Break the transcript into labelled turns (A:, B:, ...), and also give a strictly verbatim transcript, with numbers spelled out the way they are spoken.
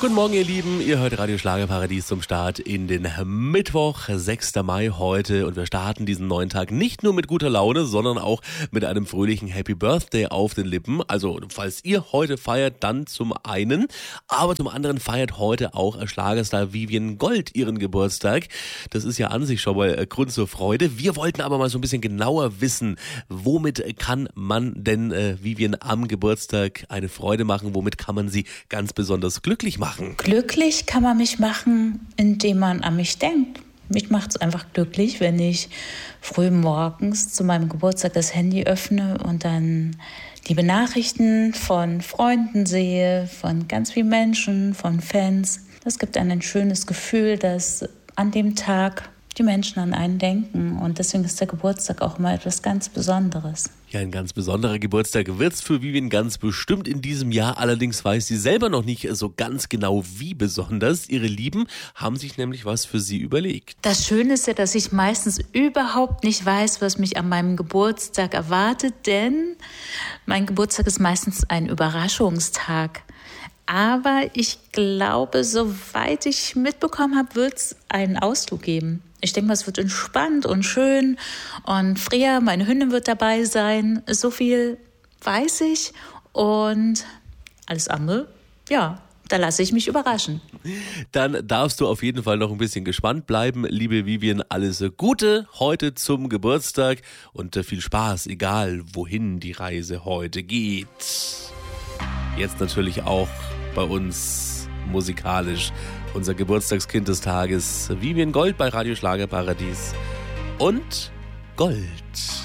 A: Guten Morgen, ihr Lieben. Ihr hört Radio Schlagerparadies zum Start in den Mittwoch, sechster Mai heute. Und wir starten diesen neuen Tag nicht nur mit guter Laune, sondern auch mit einem fröhlichen Happy Birthday auf den Lippen. Also, falls ihr heute feiert, dann zum einen. Aber zum anderen feiert heute auch Schlagerstar Vivien Gold ihren Geburtstag. Das ist ja an sich schon mal Grund zur Freude. Wir wollten aber mal so ein bisschen genauer wissen, womit kann man denn äh, Vivien am Geburtstag eine Freude machen? Womit kann man sie ganz besonders glücklich machen?
B: Glücklich kann man mich machen, indem man an mich denkt. Mich macht es einfach glücklich, wenn ich früh morgens zu meinem Geburtstag das Handy öffne und dann die Benachrichten von Freunden sehe, von ganz vielen Menschen, von Fans. Das gibt einem ein schönes Gefühl, dass an dem Tag die Menschen an einen denken. Und deswegen ist der Geburtstag auch immer etwas ganz Besonderes.
A: Ja, ein ganz besonderer Geburtstag wird's für Vivien ganz bestimmt in diesem Jahr. Allerdings weiß sie selber noch nicht so ganz genau, wie besonders. Ihre Lieben haben sich nämlich was für sie überlegt.
B: Das Schöne ist ja, dass ich meistens überhaupt nicht weiß, was mich an meinem Geburtstag erwartet, denn mein Geburtstag ist meistens ein Überraschungstag. Aber ich glaube, soweit ich mitbekommen habe, wird es einen Ausflug geben. Ich denke mal, es wird entspannt und schön. Und Freya, meine Hündin, wird dabei sein. So viel weiß ich. Und alles andere, ja, da lasse ich mich überraschen.
A: Dann darfst du auf jeden Fall noch ein bisschen gespannt bleiben. Liebe Vivien, alles Gute heute zum Geburtstag und viel Spaß, egal wohin die Reise heute geht. Jetzt natürlich auch bei uns musikalisch unser Geburtstagskind des Tages, Vivien Gold bei Radio Schlagerparadies und Gold.